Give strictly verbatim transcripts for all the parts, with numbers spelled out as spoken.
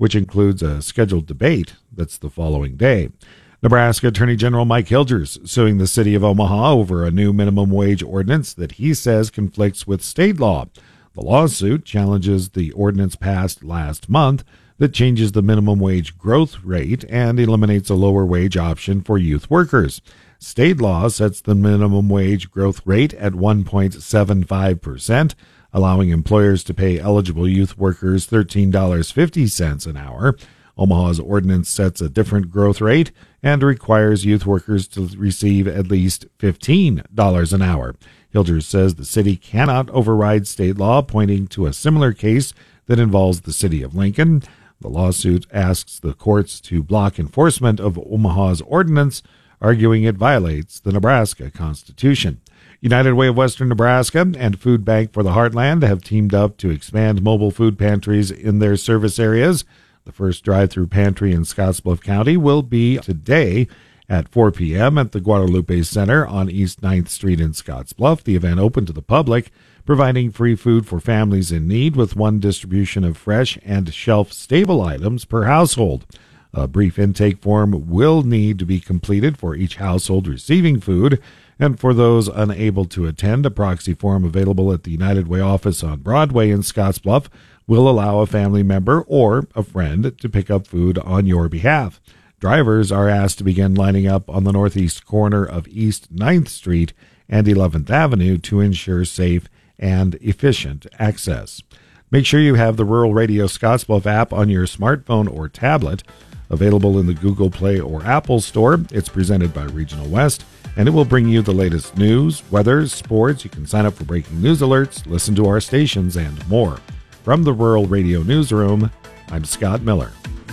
which includes a scheduled debate that's the following day. Nebraska Attorney General Mike Hilgers suing the city of Omaha over a new minimum wage ordinance that he says conflicts with state law. The lawsuit challenges the ordinance passed last month that changes the minimum wage growth rate and eliminates a lower wage option for youth workers. State law sets the minimum wage growth rate at one point seven five percent, allowing employers to pay eligible youth workers thirteen dollars and fifty cents an hour. Omaha's ordinance sets a different growth rate and requires youth workers to receive at least fifteen dollars an hour. Hilgers says the city cannot override state law, pointing to a similar case that involves the city of Lincoln. The lawsuit asks the courts to block enforcement of Omaha's ordinance, arguing it violates the Nebraska Constitution. United Way of Western Nebraska and Food Bank for the Heartland have teamed up to expand mobile food pantries in their service areas. The first drive-through pantry in Scottsbluff County will be today at four p.m. at the Guadalupe Center on East ninth Street in Scottsbluff. The event open to the public, providing free food for families in need with one distribution of fresh and shelf-stable items per household. A brief intake form will need to be completed for each household receiving food, and for those unable to attend, a proxy form available at the United Way office on Broadway in Scottsbluff will allow a family member or a friend to pick up food on your behalf. Drivers are asked to begin lining up on the northeast corner of East ninth Street and eleventh Avenue to ensure safe and efficient access. Make sure you have the Rural Radio Scottsbluff app on your smartphone or tablet. Available in the Google Play or Apple Store, it's presented by Regional West, and it will bring you the latest news, weather, sports. You can sign up for breaking news alerts, listen to our stations, and more. From the Rural Radio Newsroom, I'm Scott Miller.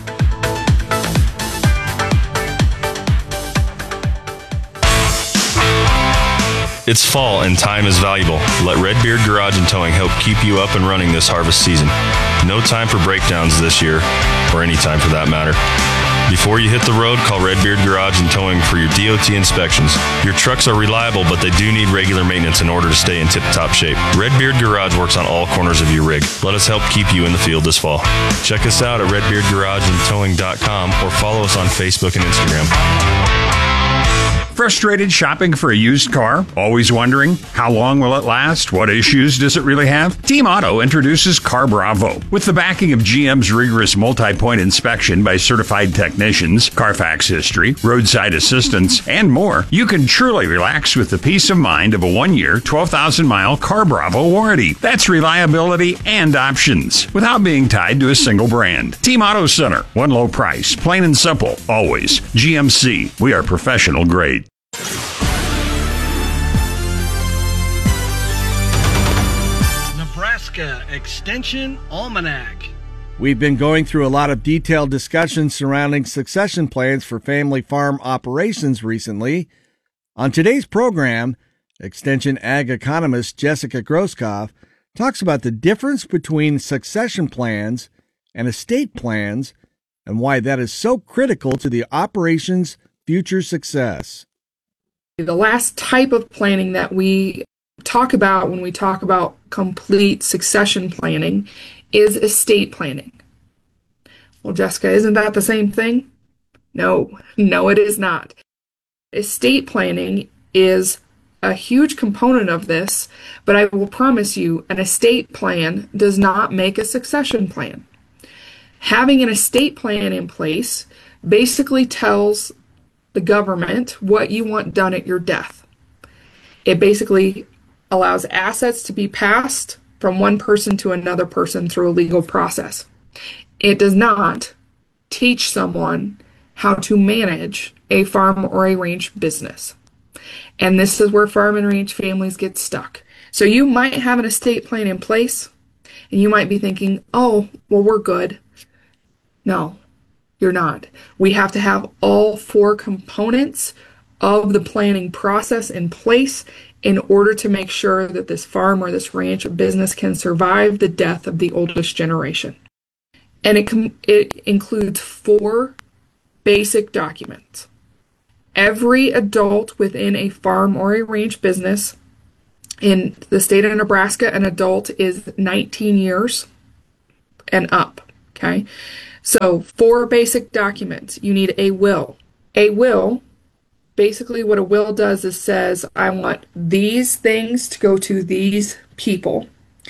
It's fall and time is valuable. Let Redbeard Garage and Towing help keep you up and running this harvest season. No time for breakdowns this year, or any time for that matter. Before you hit the road, call Redbeard Garage and Towing for your D O T inspections. Your trucks are reliable, but they do need regular maintenance in order to stay in tip-top shape. Redbeard Garage works on all corners of your rig. Let us help keep you in the field this fall. Check us out at redbeard garage and towing dot com or follow us on Facebook and Instagram. Frustrated shopping for a used car? Always wondering, how long will it last? What issues does it really have? Team Auto introduces Car Bravo. With the backing of G M's rigorous multi-point inspection by certified technicians, Carfax history, roadside assistance, and more, you can truly relax with the peace of mind of a one-year, twelve thousand mile Car Bravo warranty. That's reliability and options without being tied to a single brand. Team Auto Center. One low price. Plain and simple. Always. G M C. We are professional grade. Nebraska Extension Almanac. We've been going through a lot of detailed discussions surrounding succession plans for family farm operations recently. On today's program, Extension Ag economist Jessica Groskopf talks about the difference between succession plans and estate plans and why that is so critical to the operation's future success. The last type of planning that we talk about when we talk about complete succession planning is estate planning. Well, Jessica, isn't that the same thing? No, no, it is not. Estate planning is a huge component of this, but I will promise you an estate plan does not make a succession plan. Having an estate plan in place basically tells the government what you want done at your death. It basically allows assets to be passed from one person to another person through a legal process. It does not teach someone how to manage a farm or a ranch business. And this is where farm and ranch families get stuck. So you might have an estate plan in place, and you might be thinking, oh, well, we're good. No. You're not. We have to have all four components of the planning process in place in order to make sure that this farm or this ranch or business can survive the death of the oldest generation. And it, com- it includes four basic documents. Every adult within a farm or a ranch business in the state of Nebraska, an adult is nineteen years and up. Okay. So, four basic documents. You need a will. A will, basically what a will does is says, I want these things to go to these people.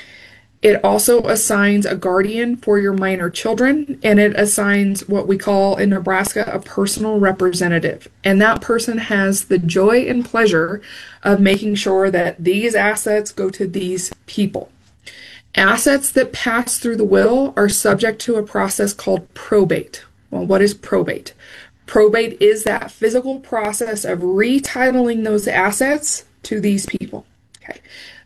It also assigns a guardian for your minor children, and it assigns what we call in Nebraska a personal representative. And that person has the joy and pleasure of making sure that these assets go to these people. Assets that pass through the will are subject to a process called probate. Well, what is probate? Probate is that physical process of retitling those assets to these people. Okay.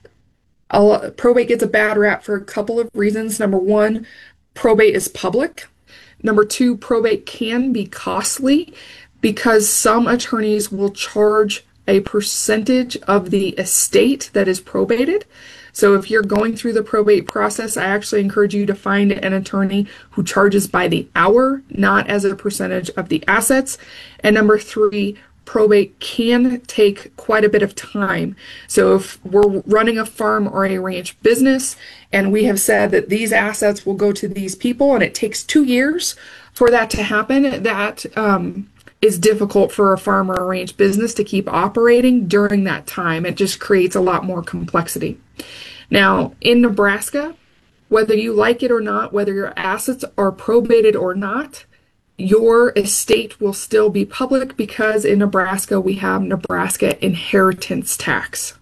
I'll, probate gets a bad rap for a couple of reasons. Number one, probate is public. Number two, probate can be costly because some attorneys will charge a percentage of the estate that is probated. So if you're going through the probate process, I actually encourage you to find an attorney who charges by the hour, not as a percentage of the assets. And number three, probate can take quite a bit of time. So if we're running a farm or a ranch business and we have said that these assets will go to these people and it takes two years for that to happen, that um, is difficult for a farm or a ranch business to keep operating during that time. It just creates a lot more complexity. Now, in Nebraska, whether you like it or not, whether your assets are probated or not, your estate will still be public because in Nebraska we have Nebraska inheritance tax.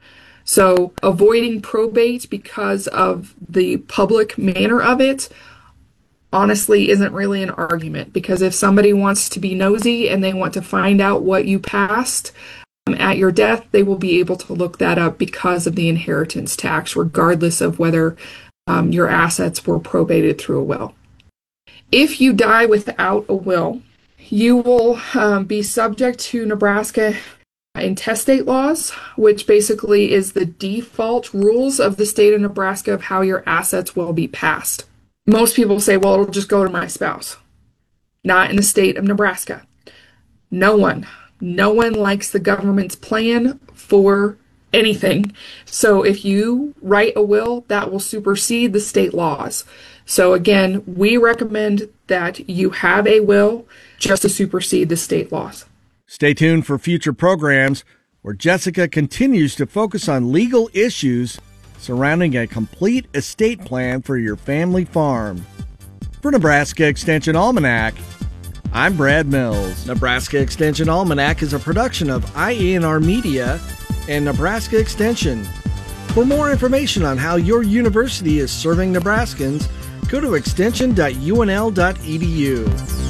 So avoiding probate because of the public manner of it honestly isn't really an argument, because if somebody wants to be nosy and they want to find out what you passed um, at your death, they will be able to look that up because of the inheritance tax, regardless of whether um, your assets were probated through a will. If you die without a will, you will um, be subject to Nebraska intestate laws, which basically is the default rules of the state of Nebraska of how your assets will be passed. Most people say, well, it'll just go to my spouse. Not in the state of Nebraska. No one, no one likes the government's plan for anything. So if you write a will, that will supersede the state laws. So again, we recommend that you have a will just to supersede the state laws. Stay tuned for future programs where Jessica continues to focus on legal issues surrounding a complete estate plan for your family farm. For Nebraska Extension Almanac, I'm Brad Mills. Nebraska Extension Almanac is a production of I E N R Media and Nebraska Extension. For more information on how your university is serving Nebraskans, go to extension dot U N L dot E D U.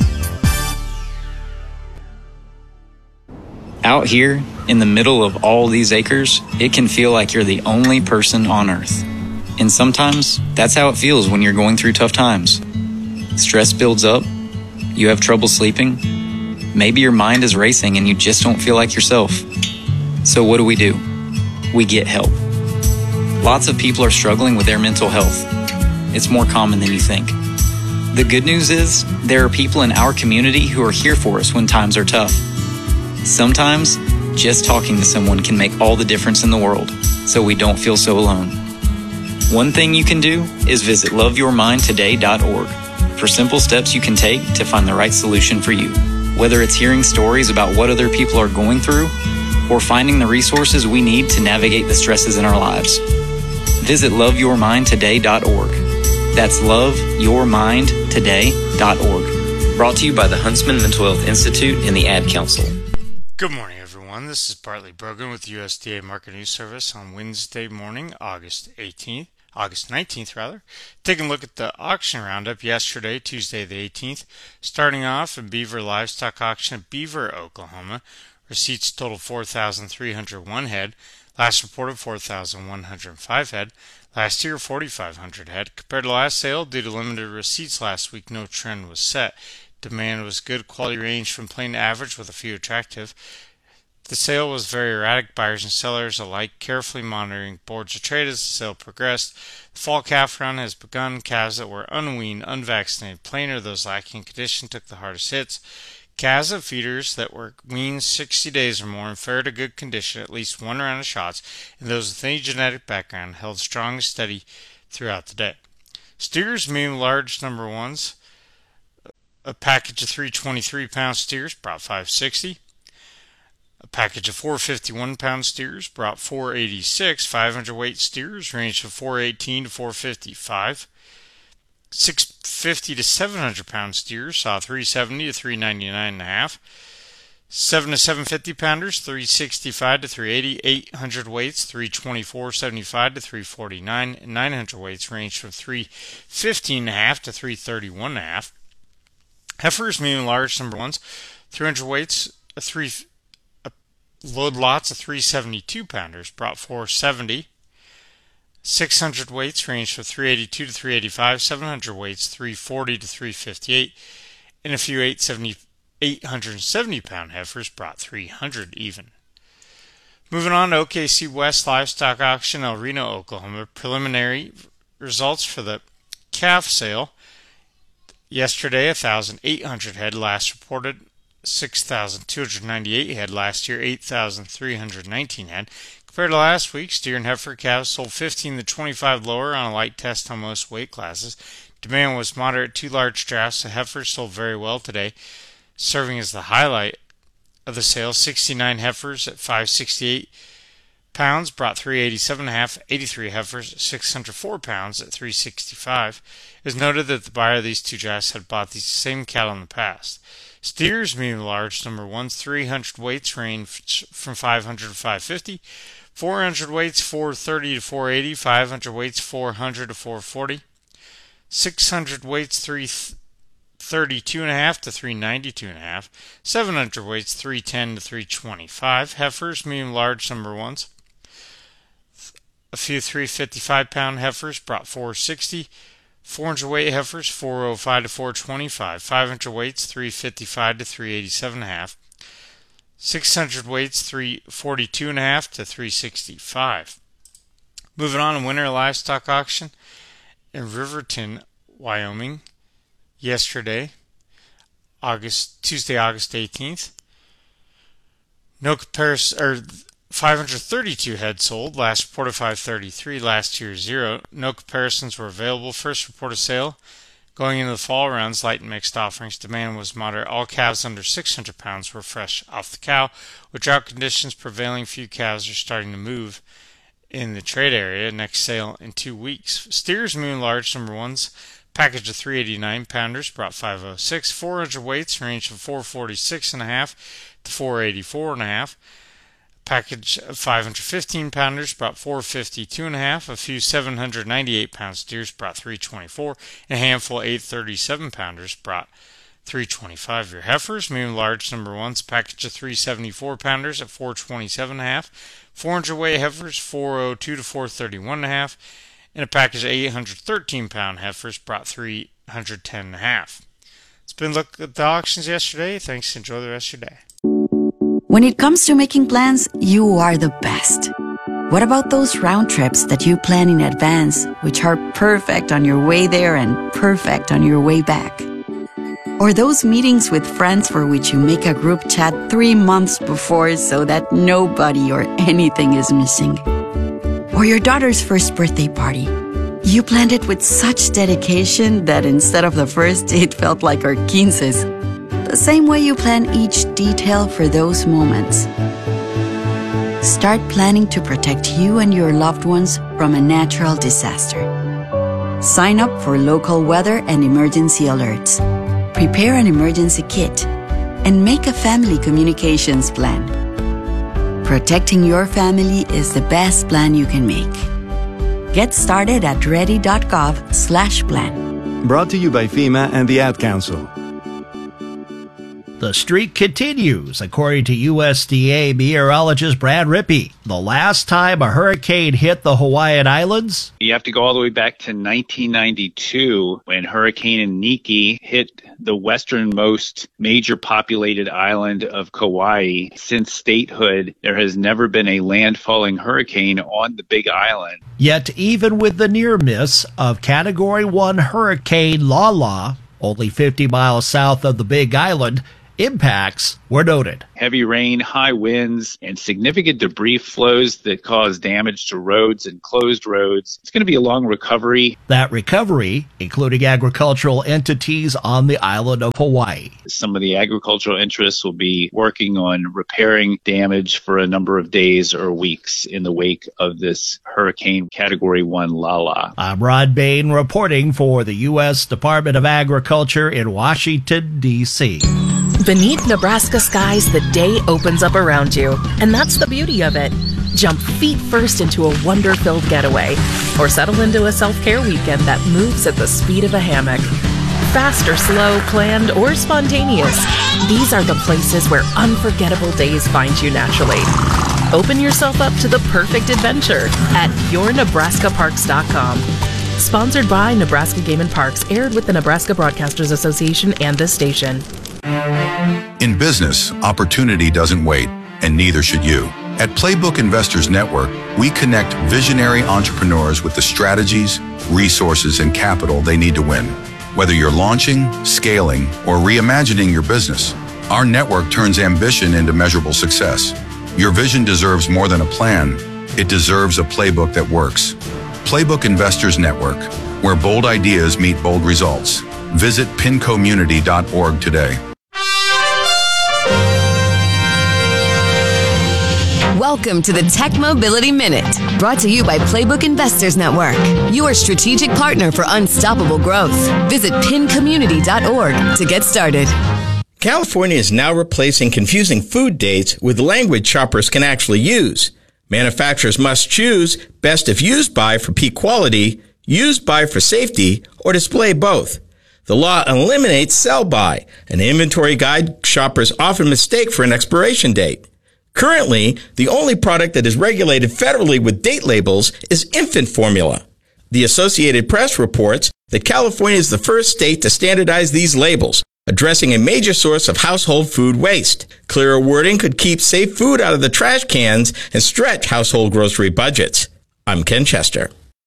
Out here, in the middle of all these acres, it can feel like you're the only person on Earth. And sometimes, that's how it feels when you're going through tough times. Stress builds up, you have trouble sleeping, maybe your mind is racing and you just don't feel like yourself. So what do we do? We get help. Lots of people are struggling with their mental health. It's more common than you think. The good news is, there are people in our community who are here for us when times are tough. Sometimes, just talking to someone can make all the difference in the world, so we don't feel so alone. One thing you can do is visit love your mind today dot org for simple steps you can take to find the right solution for you. Whether it's hearing stories about what other people are going through, or finding the resources we need to navigate the stresses in our lives. Visit love your mind today dot org. That's love your mind today dot org. Brought to you by the Huntsman Mental Health Institute and the Ad Council. Good morning, everyone. This is Bartley Brogan with U S D A Market News Service on Wednesday morning, August eighteenth, August nineteenth, rather. Taking a look at the auction roundup yesterday, Tuesday the eighteenth. Starting off in Beaver Livestock Auction at Beaver, Oklahoma. Receipts total four thousand three hundred one head. Last reported four thousand one hundred five head. Last year, four thousand five hundred head. Compared to last sale, due to limited receipts last week, no trend was set. Demand was good, quality range from plain to average with a few attractive. The sale was very erratic, buyers and sellers alike carefully monitoring boards of trade as the sale progressed. The fall calf round has begun. Calves that were unweaned, unvaccinated, plain or those lacking condition took the hardest hits. Calves of feeders that were weaned sixty days or more in fair to good condition, at least one round of shots, and those with any genetic background held strong and steady throughout the day. Steers, medium, large number ones, A package of three twenty-three pound steers brought five sixty. A package of four fifty-one pound steers brought four eighty-six. five hundred weight steers ranged from four eighteen to four fifty-five. six fifty to seven hundred pound steers saw three seventy to three ninety-nine and a half. seven to seven fifty pounders three sixty-five to three eighty. eight hundred weights three twenty-four seventy-five to three forty-nine. And nine hundred weights ranged from three fifteen and a half to three thirty-one and a half. Heifers, medium large, number ones, three hundred weights, a three a load lots of three seventy-two pounders brought four seventy. six hundred weights ranged from three eighty-two to three eighty-five. seven hundred weights three forty to three fifty-eight. And a few eight hundred seventy pound heifers brought three hundred even. Moving on to O K C West Livestock Auction, El Reno, Oklahoma. Preliminary results for the calf sale. Yesterday, one thousand eight hundred head last reported, six thousand two hundred ninety-eight head last year, eight thousand three hundred nineteen head. Compared to last week, steer and heifer calves sold fifteen to twenty-five lower on a light test on most weight classes. Demand was moderate. Two large drafts of heifers sold very well today, serving as the highlight of the sale. sixty-nine heifers at five sixty-eight pounds brought three eighty-seven and a half. eighty-three heifers at six hundred four pounds at three sixty-five. It is noted that the buyer of these two drafts had bought these same cattle in the past. Steers, medium large, number ones, three hundred weights range from five hundred to five fifty. four hundred weights, four thirty to four eighty. five hundred weights, four hundred to four forty. six hundred weights, three thirty-two and a half to three ninety-two and a half. seven hundred weights, three ten to three twenty-five. Heifers, medium large, number ones. A few three fifty-five pound heifers brought four sixty. four hundred weight heifers, four oh five to four twenty-five. five hundred weights, three fifty-five to three eighty-seven and a half. six hundred weights, three forty-two and a half to three sixty-five. Moving on to winter livestock auction in Riverton, Wyoming. Yesterday, August Tuesday, August eighteenth. No comparison, or five hundred thirty-two head sold. Last reported five thirty-three. Last year zero. No comparisons were available. First report of sale going into the fall rounds, light and mixed offerings. Demand was moderate. All calves under six hundred pounds were fresh off the cow. With drought conditions prevailing, few calves are starting to move in the trade area. Next sale in two weeks. Steers, medium large, number ones. Package of three eighty-nine pounders brought five oh six. four hundred weights range from four forty-six and a half to four eighty-four and a half. Package of five hundred fifteen pounders brought four fifty-two and a half. A few seven hundred ninety-eight pound steers brought three twenty-four. And a handful of eight thirty-seven pounders brought three twenty-five. Your heifers, medium large, number ones. Package of three seventy-four pounders at four twenty-seven and a half. four hundred weight heifers, four oh two to four thirty-one and a half. And a package of eight hundred thirteen pound heifers brought three hundred ten and a half. It's been a look at the auctions yesterday. Thanks. Enjoy the rest of your day. When it comes to making plans, you are the best. What about those round trips that you plan in advance, which are perfect on your way there and perfect on your way back? Or those meetings with friends for which you make a group chat three months before so that nobody or anything is missing? Or your daughter's first birthday party. You planned it with such dedication that instead of the first, it felt like our quinces. The same way you plan each detail for those moments. Start planning to protect you and your loved ones from a natural disaster. Sign up for local weather and emergency alerts. Prepare an emergency kit. And make a family communications plan. Protecting your family is the best plan you can make. Get started at ready.gov slash plan. Brought to you by FEMA and the Ad Council. The streak continues, according to U S D A meteorologist Brad Rippey. The last time a hurricane hit the Hawaiian Islands, you have to go all the way back to nineteen ninety-two when Hurricane Niki hit the westernmost major populated island of Kauai. Since statehood, there has never been a landfalling hurricane on the Big Island. Yet even with the near miss of Category one Hurricane Lala, only fifty miles south of the Big Island, Impacts were noted. Heavy rain, high winds, and significant debris flows that cause damage to roads and closed roads. It's going to be a long recovery. That recovery, including agricultural entities on the island of Hawaii. Some of the agricultural interests will be working on repairing damage for a number of days or weeks in the wake of this Hurricane Category one Lala. I'm Rod Bain reporting for the U S Department of Agriculture in Washington, D C Beneath Nebraska skies, the day opens up around you, and that's the beauty of it. Jump feet first into a wonder-filled getaway, or settle into a self-care weekend that moves at the speed of a hammock. Fast or slow, planned or spontaneous, these are the places where unforgettable days find you naturally. Open yourself up to the perfect adventure at your nebraska parks dot com. Sponsored by Nebraska Game and Parks, aired with the Nebraska Broadcasters Association and this station. In business, opportunity doesn't wait, and neither should you. At Playbook Investors Network, we connect visionary entrepreneurs with the strategies, resources, and capital they need to win. Whether you're launching, scaling, or reimagining your business, our network turns ambition into measurable success. Your vision deserves more than a plan. It deserves a playbook that works. Playbook Investors Network, where bold ideas meet bold results. Visit pincommunity dot org today. Welcome to the Tech Mobility Minute, brought to you by Playbook Investors Network, your strategic partner for unstoppable growth. Visit pin community dot org to get started. California is now replacing confusing food dates with language shoppers can actually use. Manufacturers must choose best if used by for peak quality, used by for safety, or display both. The law eliminates sell by, an inventory guide shoppers often mistake for an expiration date. Currently, the only product that is regulated federally with date labels is infant formula. The Associated Press reports that California is the first state to standardize these labels, addressing a major source of household food waste. Clearer wording could keep safe food out of the trash cans and stretch household grocery budgets. I'm Ken Chester.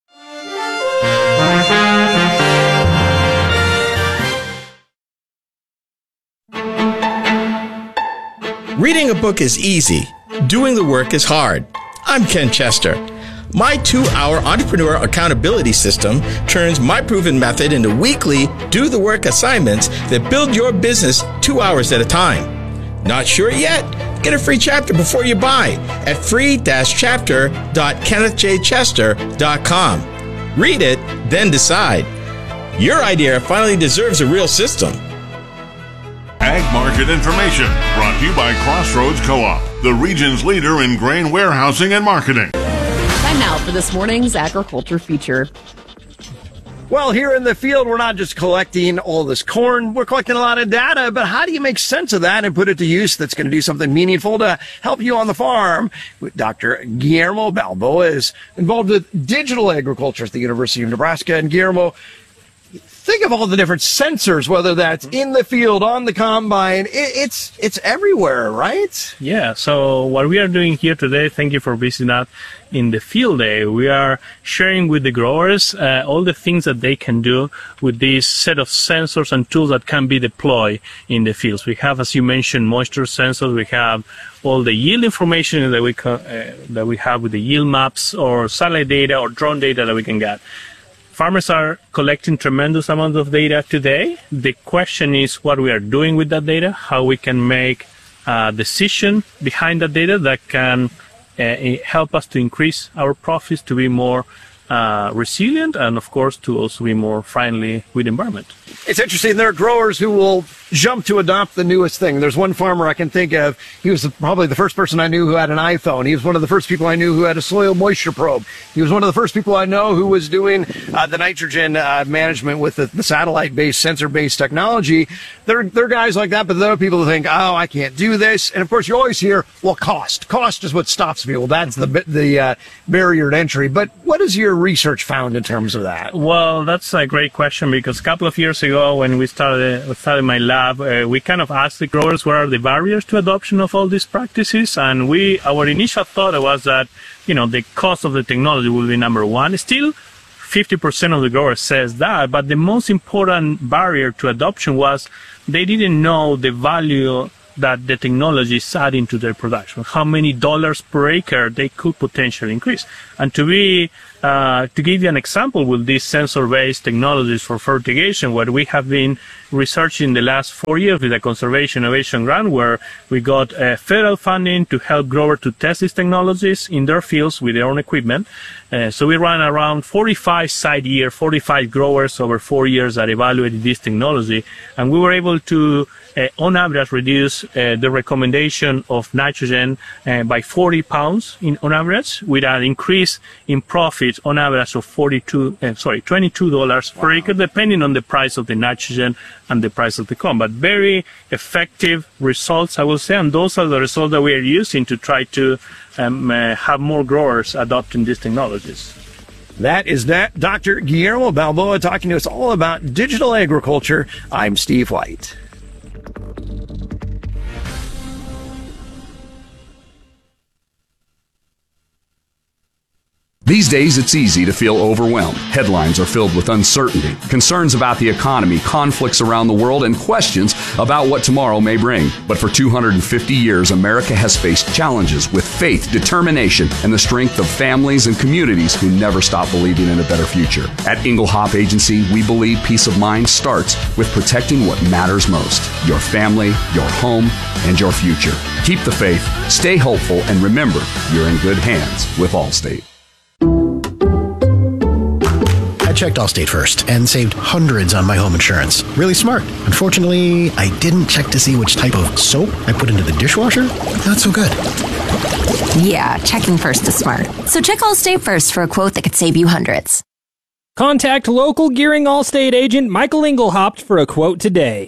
Reading a book is easy. Doing the work is hard. I'm Ken Chester. My two-hour entrepreneur accountability system turns my proven method into weekly do-the-work assignments that build your business two hours at a time. Not sure yet? Get a free chapter before you buy at free dash chapter dot kenneth j chester dot com. Read it, then decide. Your idea finally deserves a real system. Ag Market Information, brought to you by Crossroads Co-op, the region's leader in grain warehousing and marketing. Time now for this morning's agriculture feature. Well, here in the field, we're not just collecting all this corn. We're collecting a lot of data, but how do you make sense of that and put it to use that's going to do something meaningful to help you on the farm? Doctor Guillermo Balbo is involved with digital agriculture at the University of Nebraska. And Guillermo, think of all the different sensors, whether that's in the field, on the combine. It, it's it's everywhere, right? Yeah. So what we are doing here today, thank you for visiting us in the field day. We are sharing with the growers uh, all the things that they can do with this set of sensors and tools that can be deployed in the fields. We have, as you mentioned, moisture sensors. We have all the yield information that we ca- uh, that we have with the yield maps or satellite data or drone data that we can get. Farmers are collecting tremendous amounts of data today. The question is what we are doing with that data, how we can make a decision behind that data that can uh, help us to increase our profits, to be more uh, resilient, and of course to also be more friendly with the environment. It's interesting. There are growers who will jump to adopt the newest thing. There's one farmer I can think of. He was probably the first person I knew who had an iPhone. He was one of the first people I knew who had a soil moisture probe. He was one of the first people I know who was doing uh, the nitrogen uh, management with the, the satellite-based, sensor-based technology. There, there are guys like that, but there are people who think, oh, I can't do this. And of course, you always hear, well, cost. Cost is what stops people. That's the the uh, barrier to entry. But what has your research found in terms of that? Well, that's a great question, because a couple of years ago when we started, we started my lab, uh, we kind of asked the growers what are the barriers to adoption of all these practices, and we our initial thought was that, you know, the cost of the technology will be number one. Still, fifty percent of the growers says that, but the most important barrier to adoption was they didn't know the value that the technology is adding to their production, how many dollars per acre they could potentially increase. And to be, uh, to give you an example with these sensor-based technologies for fertigation, what we have been researching the last four years with the Conservation Innovation Grant, where we got uh, federal funding to help growers to test these technologies in their fields with their own equipment. Uh, so we ran around forty-five site year, forty-five growers over four years that evaluated this technology, and we were able to Uh, on average, reduce uh, the recommendation of nitrogen uh, by forty pounds in, on average, with an increase in profit on average of forty-two, uh, sorry, twenty-two dollars per acre, depending on the price of the nitrogen and the price of the corn. But very effective results, I will say, and those are the results that we are using to try to um, uh, have more growers adopting these technologies. That is that Doctor Guillermo Balboa talking to us all about digital agriculture. I'm Steve White. These days, it's easy to feel overwhelmed. Headlines are filled with uncertainty, concerns about the economy, conflicts around the world, and questions about what tomorrow may bring. But for two hundred fifty years, America has faced challenges with faith, determination, and the strength of families and communities who never stop believing in a better future. At Engelhop Agency, we believe peace of mind starts with protecting what matters most: your family, your home, and your future. Keep the faith, stay hopeful, and remember, you're in good hands with Allstate. I checked Allstate first and saved hundreds on my home insurance. Really smart. Unfortunately, I didn't check to see which type of soap I put into the dishwasher. Not so good. Yeah, checking first is smart. So check Allstate first for a quote that could save you hundreds. Contact local Gearing Allstate agent Michael Engelhaupt for a quote today.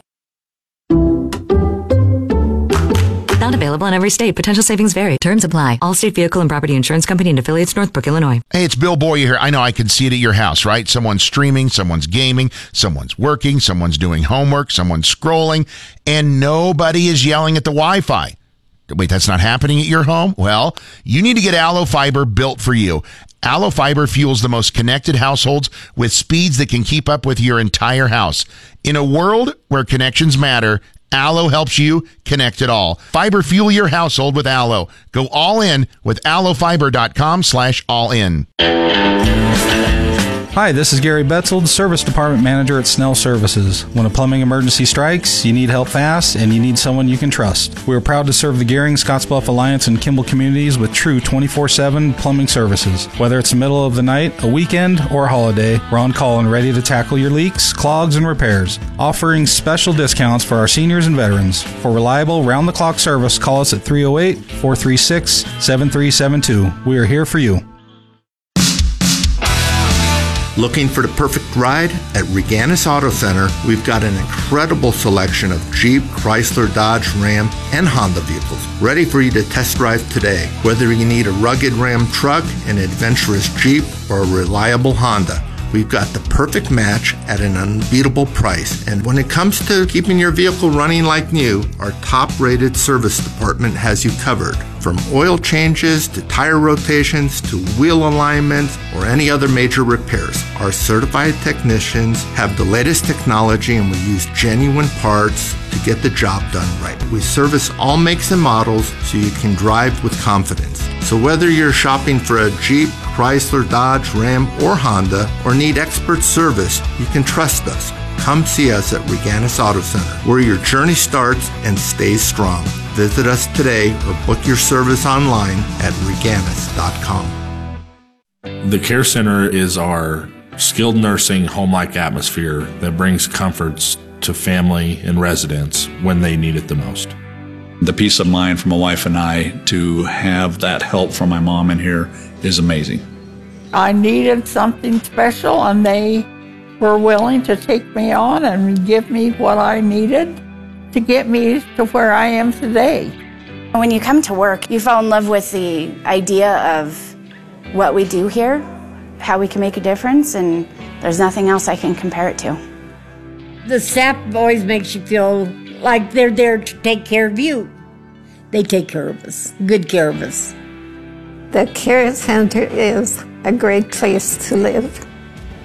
Not available in every state. Potential savings vary. Terms apply. Allstate Vehicle and Property Insurance Company and affiliates, Northbrook, Illinois. Hey, it's Bill Boyer here. I know I can see it at your house, right? Someone's streaming, someone's gaming, someone's working, someone's doing homework, someone's scrolling, and nobody is yelling at the Wi-Fi. Wait, that's not happening at your home? Well, you need to get Allo Fiber built for you. Allo Fiber fuels the most connected households with speeds that can keep up with your entire house. In a world where connections matter, Allo helps you connect it all. Fiber fuel your household with Allo. Go all in with allofiber.com slash all in. Hi, this is Gary Betzel, the Service Department Manager at Snell Services. When a plumbing emergency strikes, you need help fast, and you need someone you can trust. We are proud to serve the Gearing, Scottsbluff Alliance, and Kimball communities with true twenty-four seven plumbing services. Whether it's the middle of the night, a weekend, or a holiday, we're on call and ready to tackle your leaks, clogs, and repairs. Offering special discounts for our seniors and veterans. For reliable, round-the-clock service, call us at three oh eight, four three six, seven three seven two. We are here for you. Looking for the perfect ride? At Reganis Auto Center, we've got an incredible selection of Jeep, Chrysler, Dodge, Ram, and Honda vehicles ready for you to test drive today. Whether you need a rugged Ram truck, an adventurous Jeep, or a reliable Honda, we've got the perfect match at an unbeatable price. And when it comes to keeping your vehicle running like new, our top-rated service department has you covered. From oil changes to tire rotations to wheel alignments or any other major repairs, our certified technicians have the latest technology and we use genuine parts to get the job done right. We service all makes and models so you can drive with confidence. So whether you're shopping for a Jeep, Chrysler, Dodge, Ram, or Honda, or need expert service, you can trust us. Come see us at Reganis Auto Center, where your journey starts and stays strong. Visit us today or book your service online at reganis dot com. The Care Center is our skilled nursing home-like atmosphere that brings comforts to family and residents when they need it the most. The peace of mind for my wife and I to have that help from my mom in here is amazing. I needed something special, and they were willing to take me on and give me what I needed to get me to where I am today. When you come to work, you fall in love with the idea of what we do here, how we can make a difference, and there's nothing else I can compare it to. The staff always makes you feel like they're there to take care of you. They take care of us, good care of us. The Care Center is a great place to live.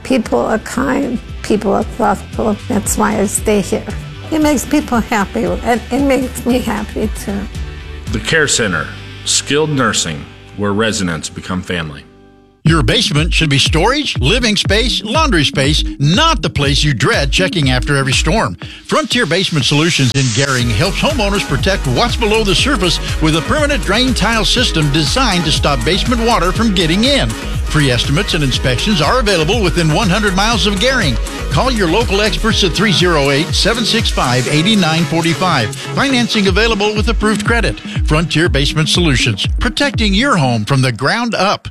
People are kind. People are thoughtful. That's why I stay here. It makes people happy, and it makes me happy too. The Care Center, skilled nursing, where residents become family. Your basement should be storage, living space, laundry space, not the place you dread checking after every storm. Frontier Basement Solutions in Gering helps homeowners protect what's below the surface with a permanent drain tile system designed to stop basement water from getting in. Free estimates and inspections are available within one hundred miles of Gering. Call your local experts at three oh eight, seven six five, eight nine four five. Financing available with approved credit. Frontier Basement Solutions, protecting your home from the ground up.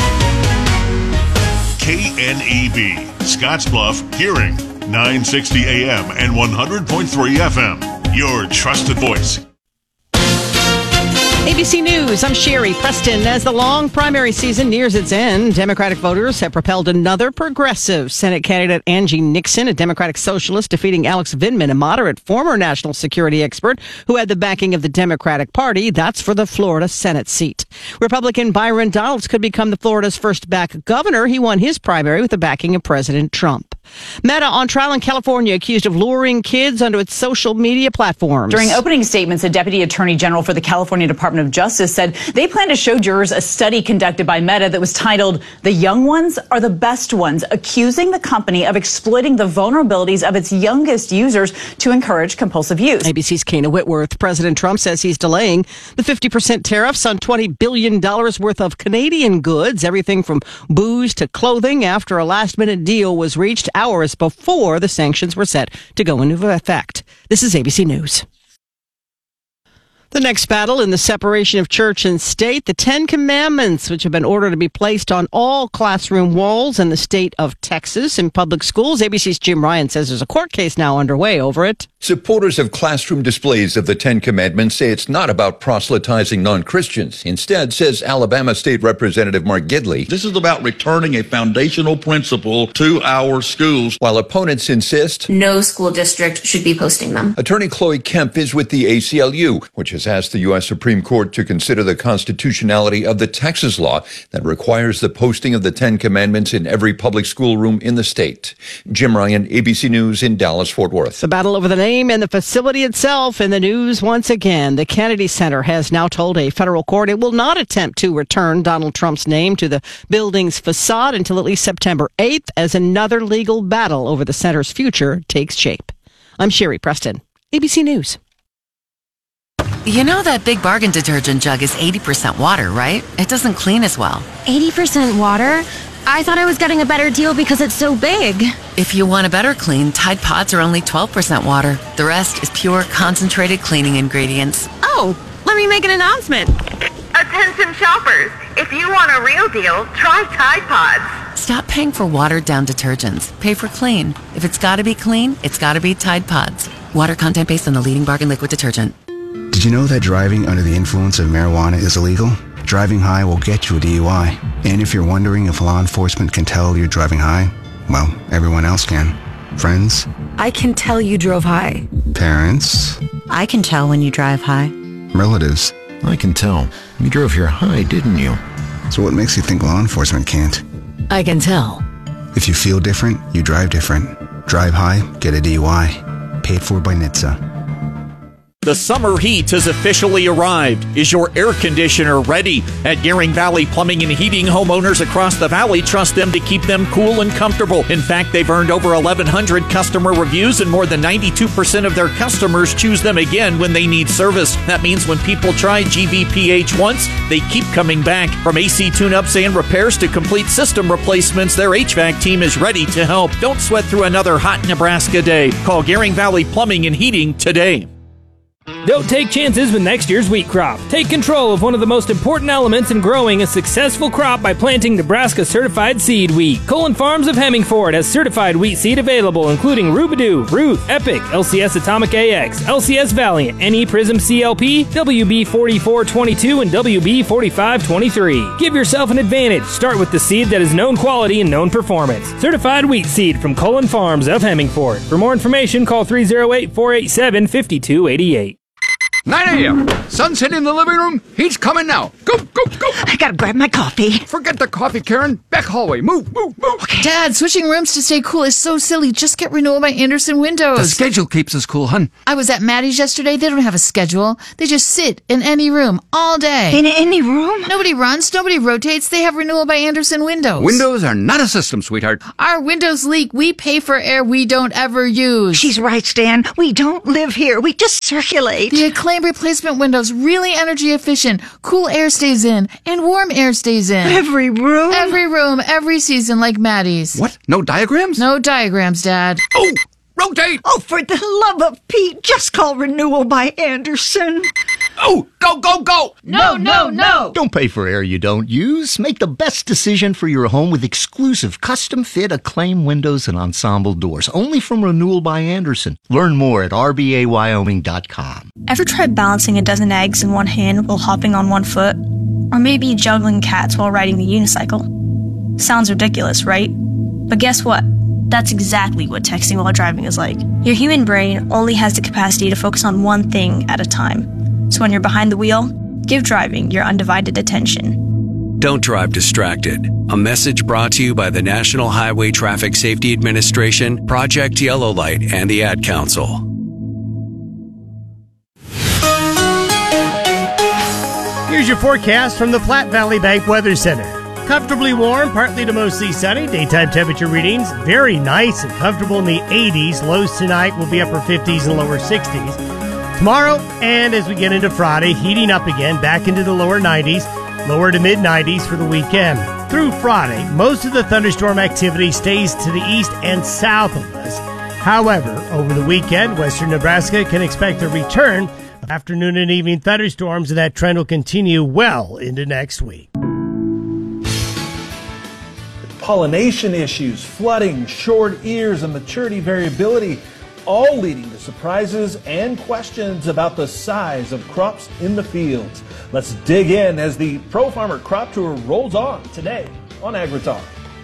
K N E B, Scottsbluff, Gering, nine sixty A M and one hundred point three F M. Your trusted voice. A B C News, I'm Sherry Preston. As the long primary season nears its end, Democratic voters have propelled another progressive. Senate candidate Angie Nixon, a Democratic socialist, defeating Alex Vindman, a moderate former national security expert who had the backing of the Democratic Party. That's for the Florida Senate seat. Republican Byron Donalds could become the Florida's first black governor. He won his primary with the backing of President Trump. Meta on trial in California, accused of luring kids onto its social media platforms. During opening statements, a deputy attorney general for the California Department of Justice said they plan to show jurors a study conducted by Meta that was titled "The Young Ones Are the Best Ones," accusing the company of exploiting the vulnerabilities of its youngest users to encourage compulsive use. A B C's Kana Whitworth. President Trump says he's delaying the fifty percent tariffs on twenty billion dollars worth of Canadian goods, everything from booze to clothing, after a last-minute deal was reached hours before the sanctions were set to go into effect. This is A B C News. The next battle in the separation of church and state, the Ten Commandments, which have been ordered to be placed on all classroom walls in the state of Texas in public schools. A B C's Jim Ryan says there's a court case now underway over it. Supporters of classroom displays of the Ten Commandments say it's not about proselytizing non-Christians. Instead, says Alabama State Representative Mark Gidley, this is about returning a foundational principle to our schools. While opponents insist no school district should be posting them. Attorney Chloe Kemp is with the A C L U, which has asked the U S Supreme Court to consider the constitutionality of the Texas law that requires the posting of the Ten Commandments in every public schoolroom in the state. Jim Ryan, A B C News in Dallas, Fort Worth. The battle over the name and the facility itself in the news once again. The Kennedy Center has now told a federal court it will not attempt to return Donald Trump's name to the building's facade until at least September eighth, as another legal battle over the center's future takes shape. I'm Sherry Preston, A B C News. You know that Big Bargain detergent jug is eighty percent water, right? It doesn't clean as well. eighty percent water? I thought I was getting a better deal because it's so big. If you want a better clean, Tide Pods are only twelve percent water. The rest is pure, concentrated cleaning ingredients. Oh, let me make an announcement. Attention shoppers, if you want a real deal, try Tide Pods. Stop paying for watered-down detergents. Pay for clean. If it's got to be clean, it's got to be Tide Pods. Water content based on the leading bargain liquid detergent. Did you know that driving under the influence of marijuana is illegal? Driving high will get you a D U I. And if you're wondering if law enforcement can tell you're driving high, well, everyone else can. Friends? I can tell you drove high. Parents? I can tell when you drive high. Relatives? I can tell. You drove here high, didn't you? So what makes you think law enforcement can't? I can tell. If you feel different, you drive different. Drive high, get a D U I. Paid for by N H T S A. The summer heat has officially arrived. Is your air conditioner ready? At Gering Valley Plumbing and Heating, homeowners across the valley trust them to keep them cool and comfortable. In fact, they've earned over eleven hundred customer reviews, and more than ninety-two percent of their customers choose them again when they need service. That means when people try G V P H once, they keep coming back. From A C tune-ups and repairs to complete system replacements, their H V A C team is ready to help. Don't sweat through another hot Nebraska day. Call Gering Valley Plumbing and Heating today. Don't take chances with next year's wheat crop. Take control of one of the most important elements in growing a successful crop by planting Nebraska certified seed wheat. Colin Farms of Hemmingford has certified wheat seed available, including Rubidoo, Ruth, Epic, L C S Atomic A X, L C S Valiant, N E Prism C L P, W B forty-four twenty-two, and W B forty-five twenty-three. Give yourself an advantage. Start with the seed that is known quality and known performance. Certified wheat seed from Colin Farms of Hemmingford. For more information, call three oh eight, four eight seven, five two eight eight. nine a.m. Sun's hitting the living room. He's coming now. Go, go, go. I gotta grab my coffee. Forget the coffee, Karen. Back hallway. Move, move, move. Okay. Dad, switching rooms to stay cool is so silly. Just get Renewal by Andersen windows. The schedule keeps us cool, hun. I was at Maddie's yesterday. They don't have a schedule. They just sit in any room all day. In any room? Nobody runs. Nobody rotates. They have Renewal by Andersen windows. Windows are not a system, sweetheart. Our windows leak. We pay for air we don't ever use. She's right, Stan. We don't live here. We just circulate. The Acclaim replacement windows, really energy efficient. Cool air stays in and warm air stays in. Every room? Every room, every season, like Maddie's. What? No diagrams? No diagrams, Dad. Oh, rotate! Oh, for the love of Pete, just call Renewal by Andersen. Oh, go, go, go! No, no, no! Don't pay for air you don't use. Make the best decision for your home with exclusive custom-fit Acclaim windows and ensemble doors. Only from Renewal by Andersen. Learn more at r b a wyoming dot com. Ever tried balancing a dozen eggs in one hand while hopping on one foot? Or maybe juggling cats while riding the unicycle? Sounds ridiculous, right? But guess what? That's exactly what texting while driving is like. Your human brain only has the capacity to focus on one thing at a time. So when you're behind the wheel, give driving your undivided attention. Don't drive distracted. A message brought to you by the National Highway Traffic Safety Administration, Project Yellow Light, and the Ad Council. Here's your forecast from the Platte Valley Bank Weather Center. Comfortably warm, partly to mostly sunny. Daytime temperature readings very nice and comfortable in the eighties. Lows tonight will be upper fifties and lower sixties. Tomorrow, and as we get into Friday, heating up again, back into the lower nineties, lower to mid nineties for the weekend. Through Friday, most of the thunderstorm activity stays to the east and south of us. However, over the weekend, western Nebraska can expect a return of afternoon and evening thunderstorms, and that trend will continue well into next week. Pollination issues, flooding, short ears, and maturity variability, all leading to surprises and questions about the size of crops in the fields. Let's dig in as the Pro Farmer Crop Tour rolls on today on AgriTalk.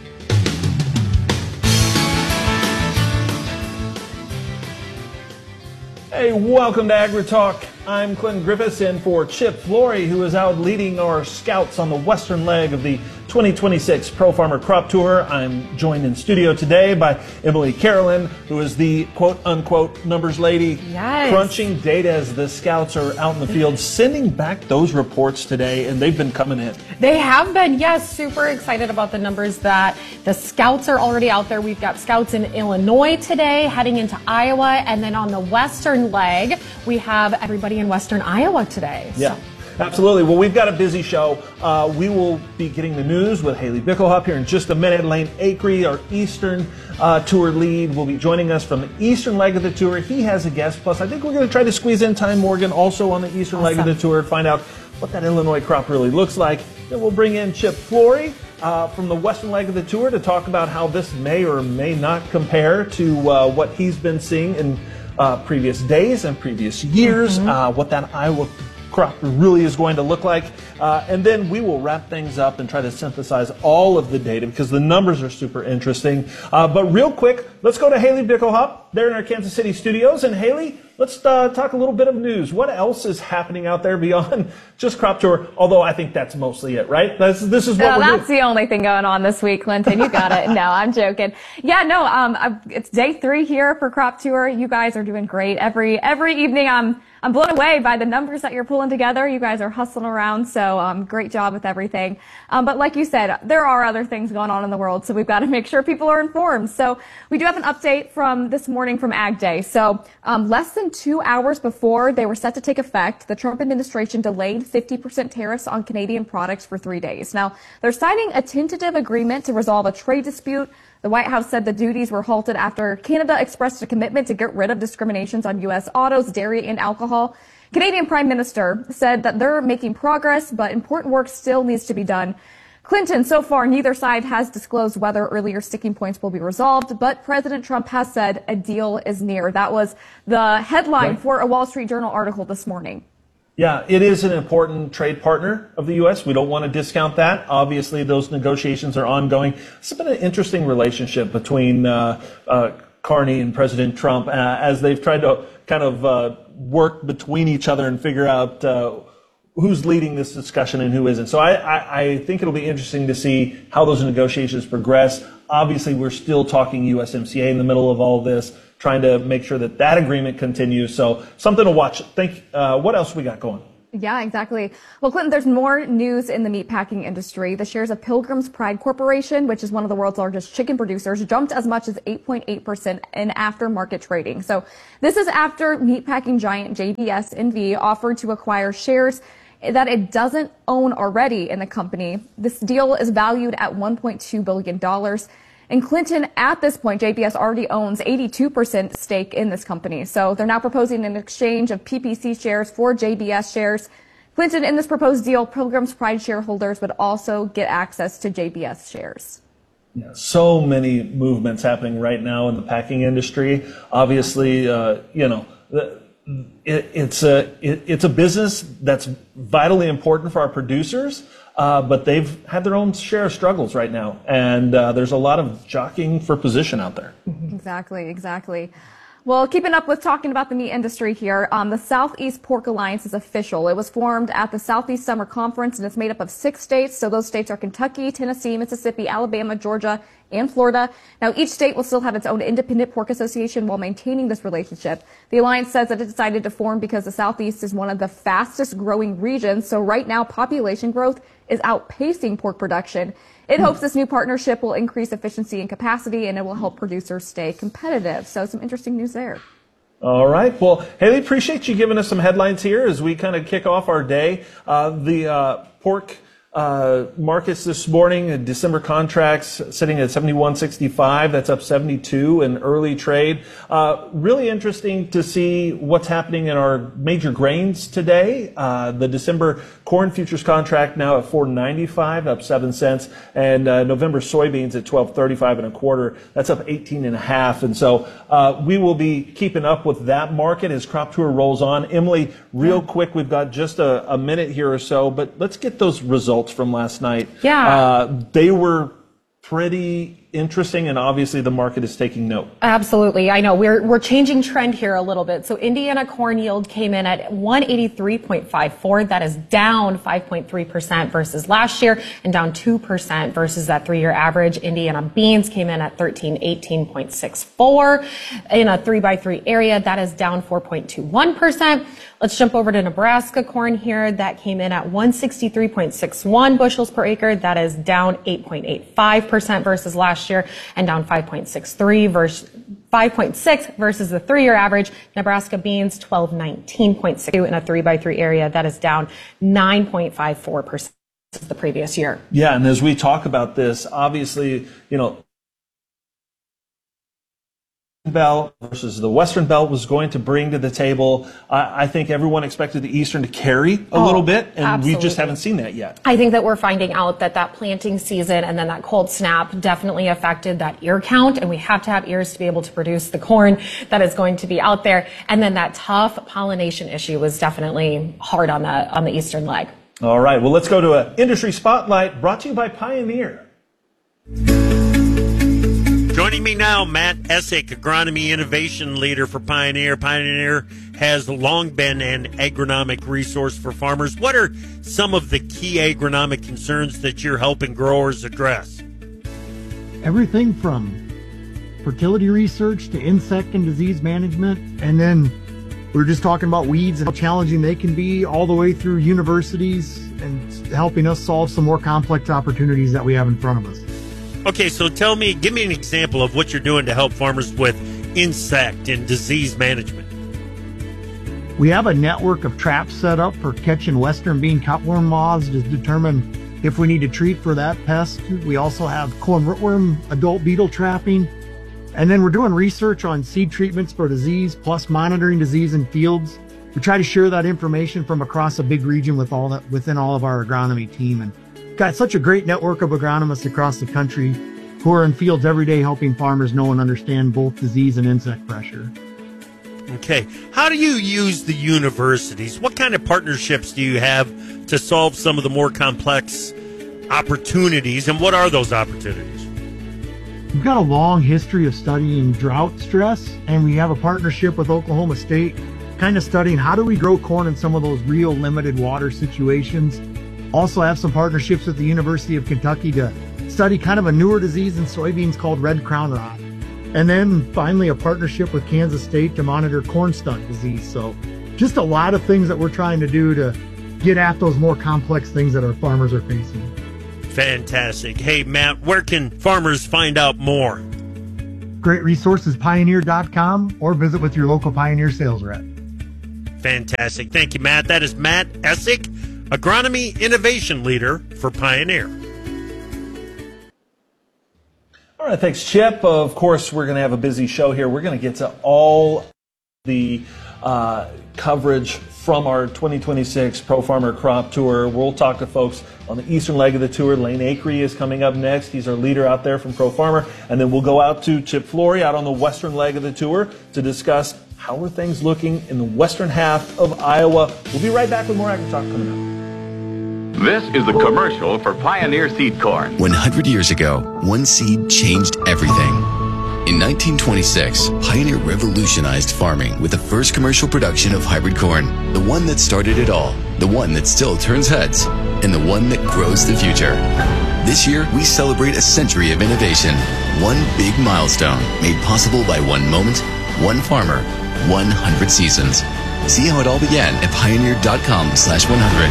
Hey, welcome to AgriTalk. I'm Clinton Griffiths in for Chip Flory, who is out leading our scouts on the western leg of the twenty twenty-six Pro Farmer Crop Tour. I'm joined in studio today by Emily Carolyn, who is the quote-unquote numbers lady, yes. crunching data as the scouts are out in the field, sending back those reports today, and they've been coming in. They have been, yes, super excited about the numbers that the scouts are already out there. We've got scouts in Illinois today, heading into Iowa, and then on the western leg, we have everybody in western Iowa today. So. Yeah. Absolutely. Well, we've got a busy show. Uh, we will be getting the news with Haley Bickelhup here in just a minute. Lane Acree, our Eastern uh, tour lead, will be joining us from the Eastern leg of the tour. He has a guest. Plus, I think we're going to try to squeeze in Ty Morgan also on the Eastern awesome. leg of the tour, find out what that Illinois crop really looks like. Then we'll bring in Chip Flory uh, from the Western leg of the tour to talk about how this may or may not compare to uh, what he's been seeing in uh, previous days and previous years, mm-hmm. uh, what that Iowa crop really is going to look like. Uh, and then we will wrap things up and try to synthesize all of the data because the numbers are super interesting. Uh, but real quick, let's go to Haley Bickelhup there in our Kansas City studios. And Haley, let's uh, talk a little bit of news. What else is happening out there beyond just Crop Tour? Although I think that's mostly it, right? That's, this is what no, we're that's doing. the only thing going on this week, Clinton. You got it. No, I'm joking. Yeah, no, um, I've, it's day three here for Crop Tour. You guys are doing great. Every every evening I'm I'm blown away by the numbers that you're pulling together. You guys are hustling around, so um, great job with everything. Um, but like you said, there are other things going on in the world, so we've got to make sure people are informed. So we do have an update from this morning from Ag Day. So um, less than two hours before they were set to take effect, the Trump administration delayed fifty percent tariffs on Canadian products for three days. Now, they're signing a tentative agreement to resolve a trade dispute. The White House said the duties were halted after Canada expressed a commitment to get rid of discriminations on U S autos, dairy, and alcohol. Canadian Prime Minister said that they're making progress, but important work still needs to be done. Clinton, so far, neither side has disclosed whether earlier sticking points will be resolved, but President Trump has said a deal is near. That was the headline right. for a Wall Street Journal article this morning. Yeah, it is an important trade partner of the U S. We don't want to discount that. Obviously, those negotiations are ongoing. It's been an interesting relationship between uh, uh, Carney and President Trump uh, as they've tried to kind of uh, work between each other and figure out uh, who's leading this discussion and who isn't. So I, I, I think it'll be interesting to see how those negotiations progress. Obviously, we're still talking U S M C A in the middle of all this, trying to make sure that that agreement continues. So something to watch. Think, uh, what else we got going? Yeah, exactly. Well, Clinton, there's more news in the meatpacking industry. The shares of Pilgrim's Pride Corporation, which is one of the world's largest chicken producers, jumped as much as eight point eight percent in aftermarket trading. So this is after meatpacking giant J B S N V offered to acquire shares that it doesn't own already in the company. This deal is valued at one point two billion dollars. And Clinton, at this point, J B S already owns eighty-two percent stake in this company. So they're now proposing an exchange of P P C shares for J B S shares. Clinton, in this proposed deal, Pilgrim's Pride shareholders would also get access to J B S shares. Yeah, so many movements happening right now in the packing industry. Obviously, uh, you know, the, it, it's a it, it's a business that's vitally important for our producers. Uh, but they've had their own share of struggles right now, and uh, there's a lot of jockeying for position out there. Exactly, exactly. Well, keeping up with talking about the meat industry here, um, the Southeast Pork Alliance is official. It was formed at the Southeast Summer Conference, and it's made up of six states. So those states are Kentucky, Tennessee, Mississippi, Alabama, Georgia, and Florida. Now, each state will still have its own independent pork association while maintaining this relationship. The alliance says that it decided to form because the Southeast is one of the fastest growing regions. So right now, population growth is outpacing pork production. It hopes this new partnership will increase efficiency and capacity, and it will help producers stay competitive. So some interesting news there. All right. Well, Haley, appreciate you giving us some headlines here as we kind of kick off our day. Uh, the uh, pork uh, markets this morning, uh, December contracts sitting at seventy-one sixty-five. That's up seventy-two in early trade. Uh, really interesting to see what's happening in our major grains today. Uh, the December corn futures contract now at four ninety-five, up seven cents, and uh, November soybeans at twelve thirty-five and a quarter. That's up eighteen and a half. And so uh, we will be keeping up with that market as Crop Tour rolls on. Emily, real quick, we've got just a, a minute here or so, but let's get those results from last night. Yeah. Uh, they were pretty interesting, and obviously the market is taking note. Absolutely. I know we're we're changing trend here a little bit. So Indiana corn yield came in at one eighty-three point five four. That is down five point three percent versus last year and down two percent versus that three-year average. Indiana beans came in at thirteen eighteen point six four in a three by three area. That is down four point two one percent. Let's jump over to Nebraska corn here. That came in at one sixty-three point six one bushels per acre. That is down eight point eight five percent versus last year and down five point six three versus five point six versus the three-year average. Nebraska beans twelve nineteen point six two in a three by three area. That is down nine point five four percent the previous year. Yeah, and as we talk about this, obviously, you know, Belt versus the Western Belt was going to bring to the table. I, I think everyone expected the Eastern to carry a oh, little bit, and absolutely. we just haven't seen that yet. I think that we're finding out that that planting season and then that cold snap definitely affected that ear count, and we have to have ears to be able to produce the corn that is going to be out there. And then that tough pollination issue was definitely hard on the on the Eastern leg. All right, well, let's go to an industry spotlight brought to you by Pioneer. Joining me now, Matt Essick, Agronomy Innovation Leader for Pioneer. Pioneer has long been an agronomic resource for farmers. What are some of the key agronomic concerns that you're helping growers address? Everything from fertility research to insect and disease management, and then we were just talking about weeds and how challenging they can be, all the way through universities and helping us solve some more complex opportunities that we have in front of us. Okay, so tell me, give me an example of what you're doing to help farmers with insect and disease management. We have a network of traps set up for catching western bean cutworm moths to determine if we need to treat for that pest. We also have corn rootworm adult beetle trapping. And then we're doing research on seed treatments for disease, plus monitoring disease in fields. We try to share that information from across a big region with all that within all of our agronomy team. And got such a great network of agronomists across the country who are in fields every day helping farmers know and understand both disease and insect pressure. Okay. How do you use the universities? What kind of partnerships do you have to solve some of the more complex opportunities, and what are those opportunities? We've got a long history of studying drought stress, and we have a partnership with Oklahoma State kind of studying how do we grow corn in some of those real limited water situations. Also have some partnerships with the University of Kentucky to study kind of a newer disease in soybeans called red crown rot. And then finally a partnership with Kansas State to monitor corn stunt disease. So just a lot of things that we're trying to do to get at those more complex things that our farmers are facing. Fantastic. Hey, Matt, where can farmers find out more? Great resources, pioneer dot com, or visit with your local Pioneer sales rep. Fantastic. Thank you, Matt. That is Matt Essick, Agronomy Innovation Leader for Pioneer. All right, thanks, Chip. Of course, we're going to have a busy show here. We're going to get to all the uh, coverage from our twenty twenty-six Pro Farmer Crop Tour. We'll talk to folks on the eastern leg of the tour. Lane Acree is coming up next. He's our leader out there from Pro Farmer. And then we'll go out to Chip Flory out on the western leg of the tour to discuss how are things looking in the western half of Iowa. We'll be right back with more Agri Talk coming up. This is the commercial for Pioneer Seed Corn. one hundred years ago, one seed changed everything. In nineteen twenty-six, Pioneer revolutionized farming with the first commercial production of hybrid corn. The one that started it all, the one that still turns heads, and the one that grows the future. This year, we celebrate a century of innovation. One big milestone made possible by one moment, one farmer, one hundred seasons. See how it all began at pioneer dot com slash one hundred.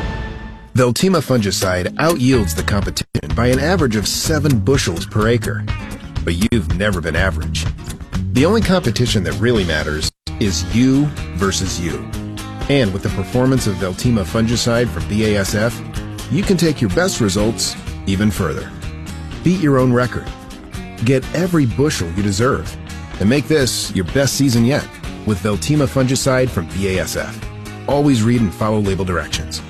Veltima fungicide out-yields the competition by an average of seven bushels per acre. But you've never been average. The only competition that really matters is you versus you. And with the performance of Veltima fungicide from B A S F, you can take your best results even further. Beat your own record. Get every bushel you deserve. And make this your best season yet with Veltima fungicide from B A S F. Always read and follow label directions.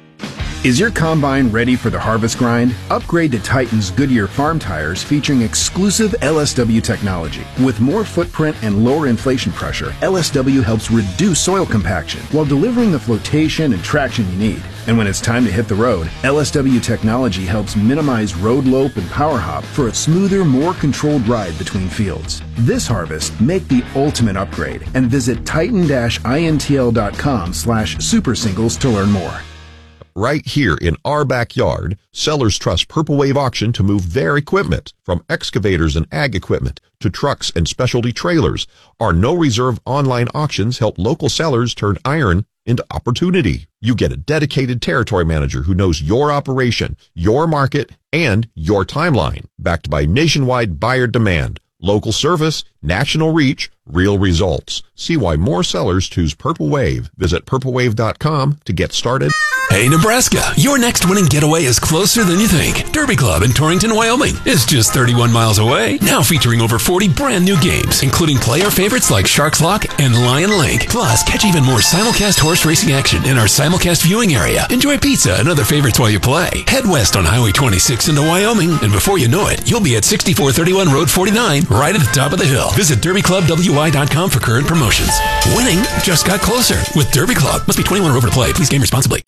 Is your combine ready for the harvest grind? Upgrade to Titan's Goodyear farm tires featuring exclusive L S W technology. With more footprint and lower inflation pressure, L S W helps reduce soil compaction while delivering the flotation and traction you need. And when it's time to hit the road, L S W technology helps minimize road lope and power hop for a smoother, more controlled ride between fields. This harvest, make the ultimate upgrade and visit titan dash intl dot com slash super singles to learn more. Right here in our backyard, sellers trust Purple Wave Auction to move their equipment, from excavators and ag equipment to trucks and specialty trailers. Our no-reserve online auctions help local sellers turn iron into opportunity. You get a dedicated territory manager who knows your operation, your market, and your timeline, backed by nationwide buyer demand, local service, national reach, real results. See why more sellers choose Purple Wave. Visit purple wave dot com to get started. Hey, Nebraska, your next winning getaway is closer than you think. Derby Club in Torrington, Wyoming is just thirty-one miles away. Now featuring over forty brand new games, including player favorites like Sharks Lock and Lion Link. Plus, catch even more simulcast horse racing action in our simulcast viewing area. Enjoy pizza and other favorites while you play. Head west on Highway twenty-six into Wyoming, and before you know it, you'll be at sixty-four thirty-one Road forty-nine, right at the top of the hill. Visit derby club w i dot com for current promotions. Winning just got closer with Derby Club. Must be twenty-one or over to play. Please game responsibly.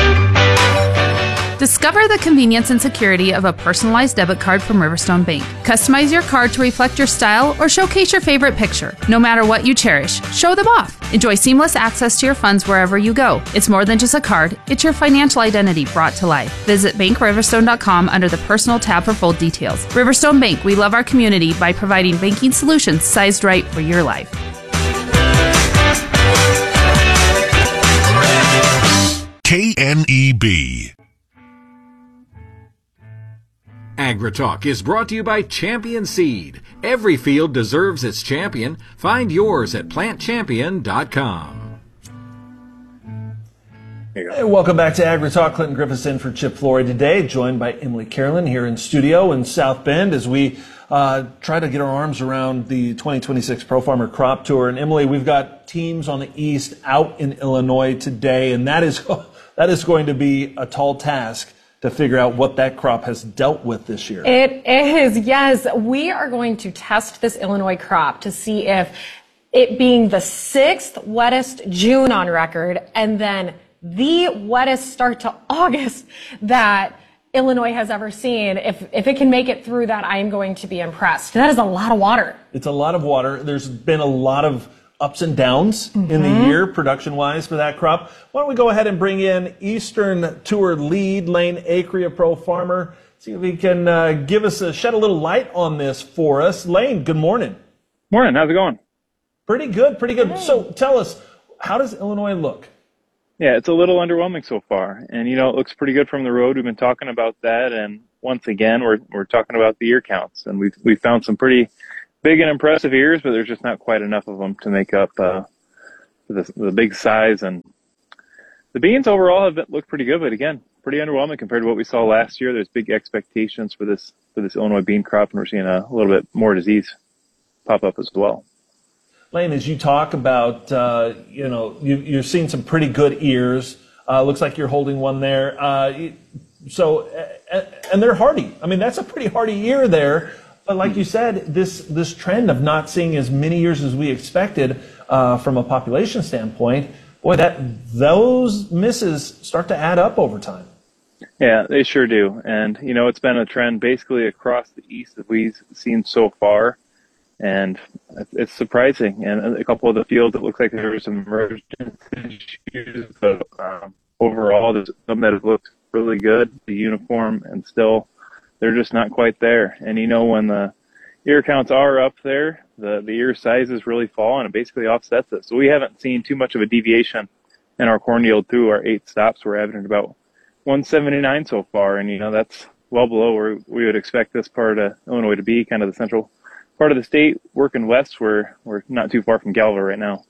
Discover the convenience and security of a personalized debit card from Riverstone Bank. Customize your card to reflect your style or showcase your favorite picture. No matter what you cherish, show them off. Enjoy seamless access to your funds wherever you go. It's more than just a card, it's your financial identity brought to life. Visit bank riverstone dot com under the Personal tab for full details. Riverstone Bank, we love our community by providing banking solutions sized right for your life. K N E B. AgriTalk is brought to you by Champion Seed. Every field deserves its champion. Find yours at plant champion dot com. Hey, welcome back to AgriTalk. Clinton Griffiths in for Chip Flory today, joined by Emily Carolyn here in studio in South Bend as we uh, try to get our arms around the twenty twenty-six Pro Farmer Crop Tour. And Emily, we've got teams on the East out in Illinois today, and that is that is going to be a tall task to figure out what that crop has dealt with this year. It is, yes. We are going to test this Illinois crop to see if it being the sixth wettest June on record and then the wettest start to August that Illinois has ever seen, if if it can make it through that, I am going to be impressed. That is a lot of water. It's a lot of water. There's been a lot of ups and downs mm-hmm. in the year production-wise for that crop. Why don't we go ahead and bring in Eastern Tour lead Lane Acree, a pro farmer. See if he can uh, give us a, shed a little light on this for us. Lane, good morning. Morning. How's it going? Pretty good, pretty good. Hey. So tell us, how does Illinois look? Yeah, it's a little underwhelming so far. And, you know, it looks pretty good from the road. We've been talking about that. And once again, we're we're talking about the ear counts. And we've, we found some pretty big and impressive ears, but there's just not quite enough of them to make up uh, the, the big size. And the beans overall have been, looked pretty good, but again, pretty underwhelming compared to what we saw last year. There's big expectations for this for this Illinois bean crop, and we're seeing a, a little bit more disease pop up as well. Lane, as you talk about, uh, you know, you, you're seeing some pretty good ears. Uh, looks like you're holding one there. Uh, so, uh, and they're hardy. I mean, that's a pretty hardy ear there. But like you said, this this trend of not seeing as many ears as we expected uh, from a population standpoint, boy, that those misses start to add up over time. Yeah, they sure do. And, you know, it's been a trend basically across the East that we've seen so far. And it's surprising. And a couple of the fields, it looks like there were some emergence issues. But um, overall, there's some that have looked really good, the uniform, and still they're just not quite there. And, you know, when the ear counts are up there, the, the ear sizes really fall, and it basically offsets it. So we haven't seen too much of a deviation in our corn yield through our eight stops. We're averaging about one seventy-nine so far. And, you know, that's well below where we would expect this part of Illinois to be, kind of the central part of the state. Working west, we're we're not too far from Galva right now.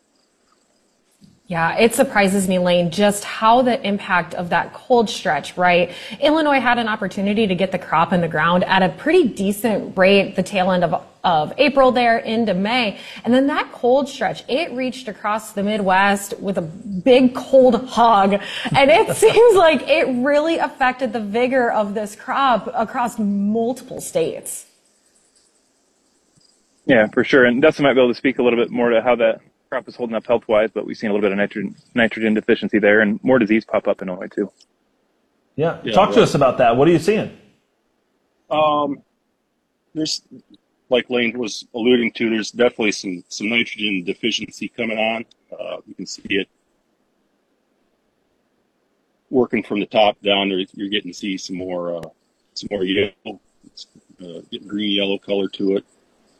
Yeah, it surprises me, Lane, just how the impact of that cold stretch, right? Illinois had an opportunity to get the crop in the ground at a pretty decent rate the tail end of of April there into May. And then that cold stretch, it reached across the Midwest with a big cold hug. And it seems like it really affected the vigor of this crop across multiple states. Yeah, for sure. And Dustin might be able to speak a little bit more to how that crop is holding up health-wise, but we've seen a little bit of nitrogen, nitrogen deficiency there and more disease pop up in Illinois, too. Yeah. yeah Talk right. to us about that. What are you seeing? Um, there's, like Lane was alluding to, there's definitely some, some nitrogen deficiency coming on. Uh, you can see it working from the top down. There, you're getting to see some more, uh, some more yellow, uh, getting green yellow color to it.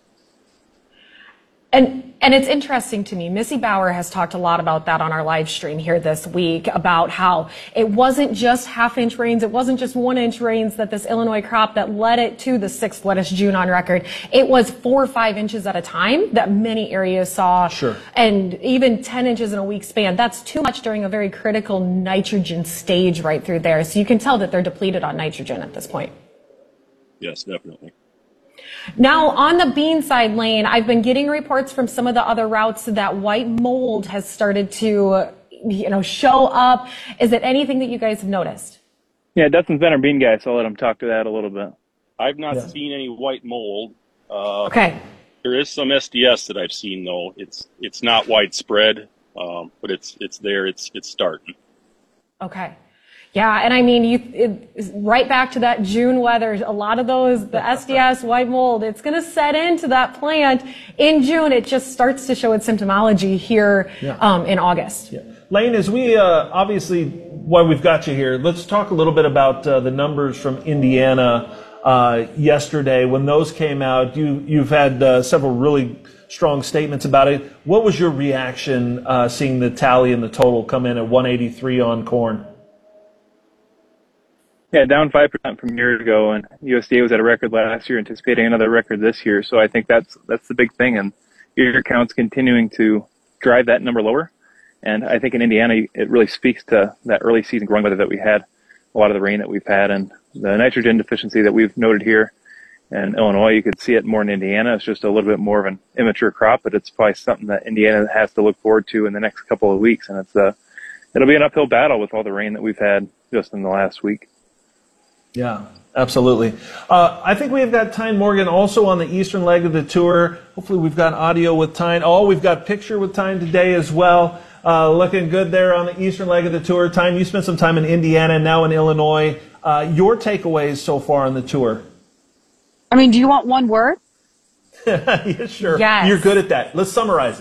And and it's interesting to me. Missy Bauer has talked a lot about that on our live stream here this week, about how it wasn't just half inch rains, it wasn't just one inch rains that this Illinois crop that led it to the sixth wettest June on record. It was four or five inches at a time that many areas saw. Sure. And even ten inches in a week span. That's too much during a very critical nitrogen stage right through there. So you can tell that they're depleted on nitrogen at this point. Yes, definitely. Now, on the bean side, Lane, I've been getting reports from some of the other routes that white mold has started to, you know, show up. Is it anything that you guys have noticed? Yeah, Dustin's been our bean guy, so I'll let him talk to that a little bit. I've not yeah. seen any white mold. Uh, okay. There is some S D S that I've seen, though. It's it's not widespread, um, but it's it's there. It's it's starting. Okay. Yeah, and I mean, you it, right back to that June weather. A lot of those, the S D S, white mold, it's going to set into that plant in June. It just starts to show its symptomology here yeah. um, in August. Yeah. Lane, as we uh, obviously, while we've got you here, let's talk a little bit about uh, the numbers from Indiana uh, yesterday. When those came out, you you've had uh, several really strong statements about it. What was your reaction uh, seeing the tally and the total come in at one eighty-three on corn? Yeah, down five percent from a year ago, and U S D A was at a record last year, anticipating another record this year. So I think that's that's the big thing, and ear counts continuing to drive that number lower. And I think in Indiana, it really speaks to that early season growing weather that we had, a lot of the rain that we've had, and the nitrogen deficiency that we've noted here in Illinois. You could see it more in Indiana. It's just a little bit more of an immature crop, but it's probably something that Indiana has to look forward to in the next couple of weeks. And it's uh, it'll be an uphill battle with all the rain that we've had just in the last week. Yeah, absolutely. Uh, I think we've got Tyne Morgan also on the eastern leg of the tour. Hopefully we've got audio with Tyne. Oh, we've got picture with Tyne today as well. Uh, looking good there on the eastern leg of the tour. Tyne, you spent some time in Indiana, now in Illinois. Uh, your takeaways so far on the tour? I mean, do you want one word? Yeah, sure. Yes. You're good at that. Let's summarize it.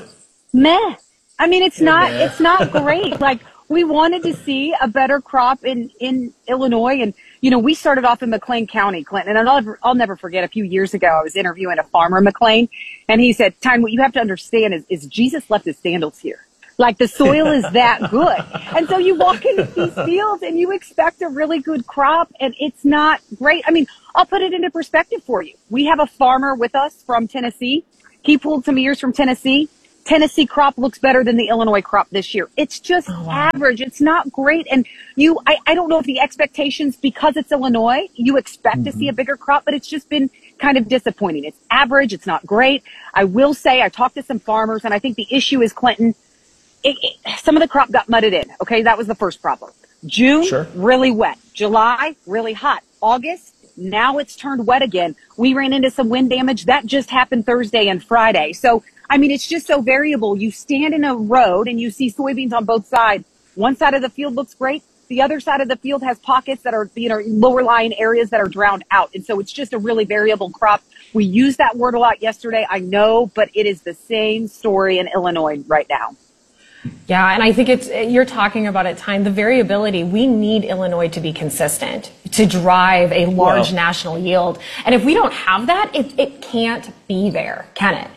meh. I mean, it's Yeah, not, meh. it's not great. Like, we wanted to see a better crop in, in Illinois. And, you know, we started off in McLean County, Clinton. And I'll never, I'll never forget, a few years ago, I was interviewing a farmer in McLean. And he said, Tyne, what you have to understand is, is Jesus left his sandals here. Like, the soil is that good. And so you walk into these fields and you expect a really good crop, and it's not great. I mean, I'll put it into perspective for you. We have a farmer with us from Tennessee. He pulled some ears from Tennessee. Tennessee crop looks better than the Illinois crop this year. It's just oh, wow. average. It's not great. And you, I, I don't know if the expectations, because it's Illinois, you expect mm-hmm. to see a bigger crop, but it's just been kind of disappointing. It's average. It's not great. I will say, I talked to some farmers, and I think the issue is, Clinton, It, it, some of the crop got mudded in. Okay, that was the first problem. June, sure. really wet. July, really hot. August, now it's turned wet again. We ran into some wind damage. That just happened Thursday and Friday. So, I mean, it's just so variable. You stand in a road and you see soybeans on both sides. One side of the field looks great. The other side of the field has pockets that are, you know, lower lying areas that are drowned out. And so it's just a really variable crop. We used that word a lot yesterday, I know, but it is the same story in Illinois right now. Yeah, and I think it's, you're talking about it, Tyne, the variability. We need Illinois to be consistent to drive a large well, national yield. And if we don't have that, it, it can't be there, can it?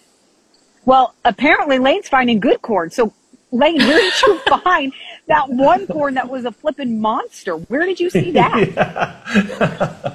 Well, apparently Lane's finding good corn. So, Lane, where did you find that one corn that was a flipping monster? Where did you see that? yeah.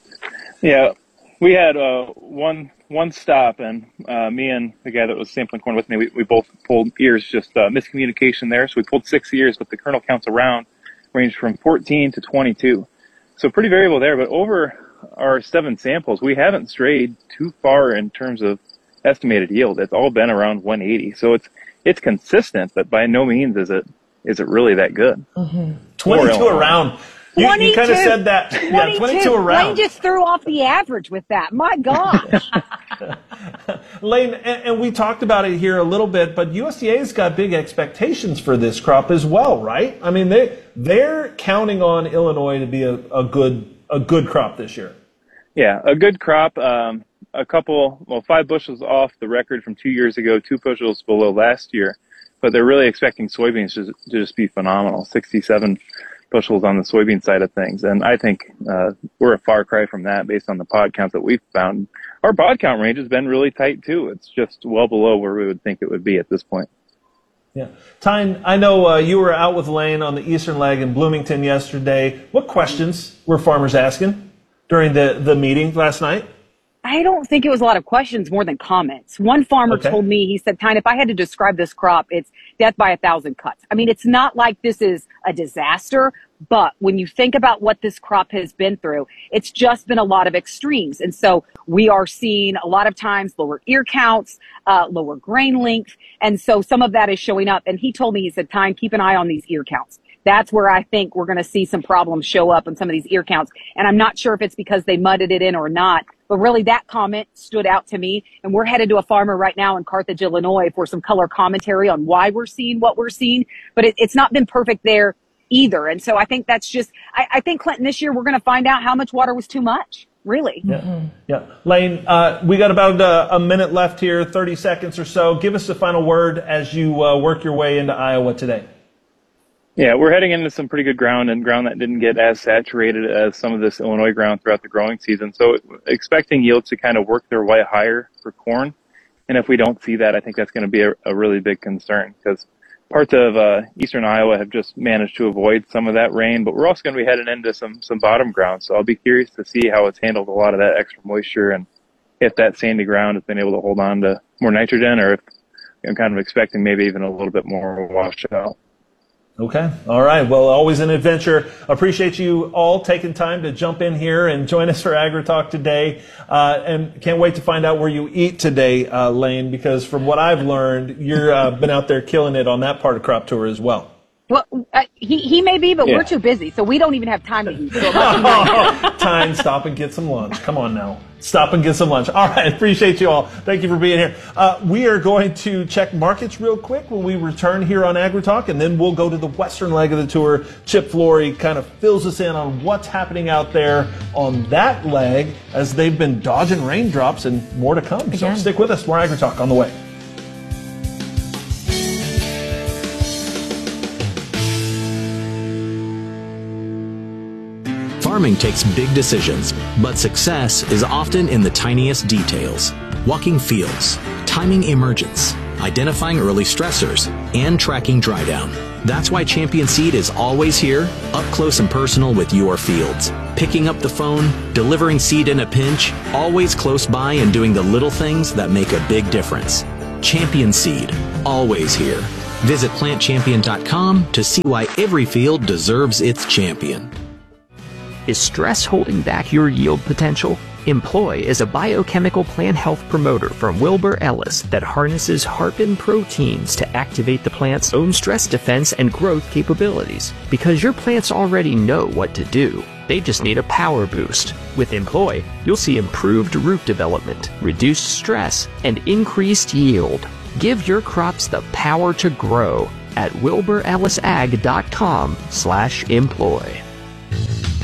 yeah, we had uh, one... One stop, and uh, me and the guy that was sampling corn with me, we, we both pulled ears, just uh, miscommunication there. So we pulled six ears, but the kernel counts around ranged from fourteen to twenty-two. So pretty variable there, but over our seven samples, we haven't strayed too far in terms of estimated yield. It's all been around one eighty. So it's it's consistent, but by no means is it is it really that good. Mm-hmm. twenty-two around. You, you kind of said that. twenty-two. Yeah, twenty-two around. Lane just threw off the average with that. My gosh. Lane, and, and we talked about it here a little bit, but U S D A's got big expectations for this crop as well, right? I mean, they they're counting on Illinois to be a, a good a good crop this year. Yeah, a good crop. Um, a couple, well, five bushels off the record from two years ago, two bushels below last year, but they're really expecting soybeans to, to just be phenomenal. sixty-seven bushels on the soybean side of things. And I think uh, we're a far cry from that based on the pod count that we've found. Our pod count range has been really tight too. It's just well below where we would think it would be at this point. Yeah. Tyne, I know uh, you were out with Lane on the Eastern leg in Bloomington yesterday. What questions were farmers asking during the, the meeting last night? I don't think it was a lot of questions more than comments. One farmer okay. told me, he said, Tyne, if I had to describe this crop, it's death by a thousand cuts. I mean, it's not like this is a disaster, but when you think about what this crop has been through, it's just been a lot of extremes. And so we are seeing a lot of times lower ear counts, uh, lower grain length. And so some of that is showing up. And he told me, he said, Tyne, keep an eye on these ear counts. That's where I think we're going to see some problems show up in some of these ear counts. And I'm not sure if it's because they mudded it in or not, but really that comment stood out to me. And we're headed to a farmer right now in Carthage, Illinois for some color commentary on why we're seeing what we're seeing. But it, it's not been perfect there either. And so I think that's just, I, I think, Clinton, this year we're going to find out how much water was too much. Really? Yeah. Mm-hmm. Yeah. Lane, uh, we got about a, a minute left here, thirty seconds or so. Give us the final word as you uh, work your way into Iowa today. Yeah, we're heading into some pretty good ground and ground that didn't get as saturated as some of this Illinois ground throughout the growing season. So expecting yields to kind of work their way higher for corn. And if we don't see that, I think that's going to be a, a really big concern because parts of uh, eastern Iowa have just managed to avoid some of that rain, but we're also going to be heading into some, some bottom ground. So I'll be curious to see how it's handled a lot of that extra moisture and if that sandy ground has been able to hold on to more nitrogen or if I'm kind of expecting maybe even a little bit more washout. Okay. All right. Well, always an adventure. Appreciate you all taking time to jump in here and join us for AgriTalk today. Uh, and can't wait to find out where you eat today, uh, Lane, because from what I've learned, you've uh, been out there killing it on that part of Crop Tour as well. Well, uh, he, he may be, but yeah. we're too busy, so we don't even have time to eat. So oh, time, stop and get some lunch. Come on now. Stop and get some lunch. All right. Appreciate you all. Thank you for being here. Uh, we are going to check markets real quick when we return here on AgriTalk, and then we'll go to the western leg of the tour. Chip Flory kind of fills us in on what's happening out there on that leg as they've been dodging raindrops and more to come. Again. So stick with us. More AgriTalk on the way. Farming takes big decisions, but success is often in the tiniest details. Walking fields, timing emergence, identifying early stressors, and tracking dry down. That's why Champion Seed is always here, up close and personal with your fields. Picking up the phone, delivering seed in a pinch, always close by and doing the little things that make a big difference. Champion Seed, always here. Visit plant champion dot com to see why every field deserves its champion. Is stress holding back your yield potential? Employ is a biochemical plant health promoter from Wilbur Ellis that harnesses Harpin proteins to activate the plant's own stress defense and growth capabilities. Because your plants already know what to do, they just need a power boost. With Employ, you'll see improved root development, reduced stress, and increased yield. Give your crops the power to grow at wilbur ellis ag dot com slash employ.